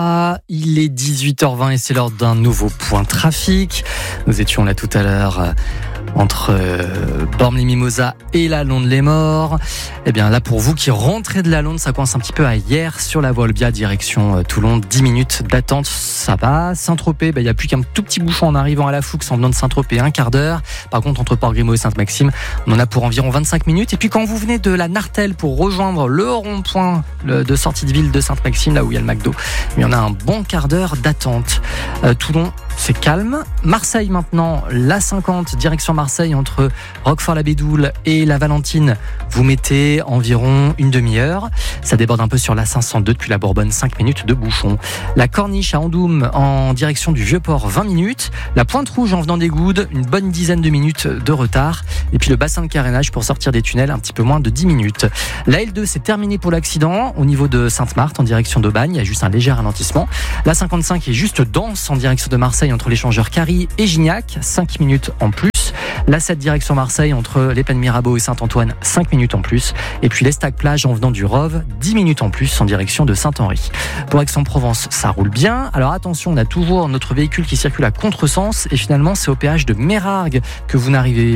Il est 18h20 et c'est l'heure d'un nouveau point trafic. Nous étions là tout à l'heure entre Bormes-les-Mimosas et la Londe-les-Morts. Eh bien là, pour vous qui rentrez de la Londe, ça coince un petit peu à hier sur la voie Olbia direction Toulon. 10 minutes d'attente, ça va. Saint-Tropez, il n'y a plus qu'un tout petit bouchon en arrivant à la Fouque en venant de Saint-Tropez, un quart d'heure. Par contre, entre Port-Grimaud et Sainte-Maxime, on en a pour environ 25 minutes. Et puis quand vous venez de la Nartelle pour rejoindre le rond-point de sortie de ville de Sainte-Maxime, là où il y a le McDo, il y en a un bon quart d'heure d'attente. Toulon, c'est calme. Marseille maintenant, la 50, direction Marseille entre Roquefort-la-Bédoule et la Valentine. Vous mettez environ une demi-heure. Ça déborde un peu sur la 502 depuis la Bourbonne, 5 minutes de bouchon. La Corniche à Andoum en direction du Vieux-Port, 20 minutes. La Pointe-Rouge en venant des Goudes, une bonne dizaine de minutes de retard. Et puis le bassin de carénage pour sortir des tunnels, un petit peu moins de 10 minutes. La L2, c'est terminé pour l'accident au niveau de Sainte-Marthe en direction d'Aubagne. Il y a juste un léger ralentissement. La 55 est juste dense en direction de Marseille entre l'échangeur Carry et Gignac, 5 minutes en plus. La 7 direction Marseille entre les Plaines Mirabeau et Saint-Antoine, 5 minutes en plus. Et puis l'Estac-Plage en venant du Rove, 10 minutes en plus en direction de Saint-Henri. Pour Aix-en-Provence, ça roule bien. Alors attention, on a toujours notre véhicule qui circule à contresens et finalement c'est au péage de Mérargues que vous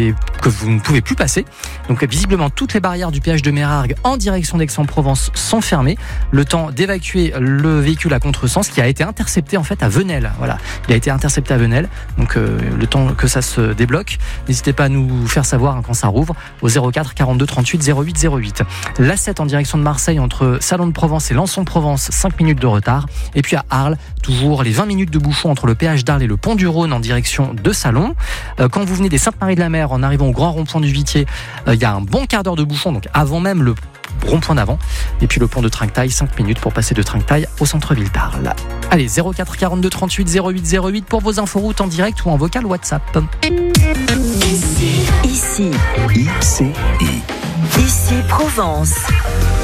ne pouvez plus passer. Donc visiblement toutes les barrières du péage de Mérargues en direction d'Aix-en-Provence sont fermées. Le temps d'évacuer le véhicule à contresens qui a été intercepté en fait à Venelle. Voilà, il a été intercepté à Venelle. Donc le temps que ça se débloque, n'hésitez pas à nous faire savoir quand ça rouvre au 04 42 38 08 08. La 7 en direction de Marseille entre Salon de Provence et Lançon-Provence, 5 minutes de retard. Et puis à Arles, toujours les 20 minutes de bouchon entre le péage d'Arles et le pont du Rhône en direction de Salon. Quand vous venez des Sainte-Marie-de-la-Mer en arrivant au grand rond-point du Vitier, il y a un bon quart d'heure de bouchon, donc avant même le rond-point d'avant. Et puis le pont de Trinquetail, 5 minutes pour passer de Trinquetail au centre-ville d'Arles. Allez, 04 42 38 08 08 pour vos inforoutes en direct ou en vocal WhatsApp. Ici Provence.